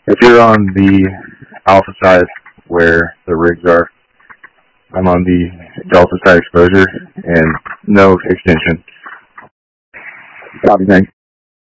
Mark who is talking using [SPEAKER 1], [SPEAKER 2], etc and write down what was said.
[SPEAKER 1] If you're on the alpha side where the rigs are, I'm on the delta side exposure and no extension. Copy, thanks.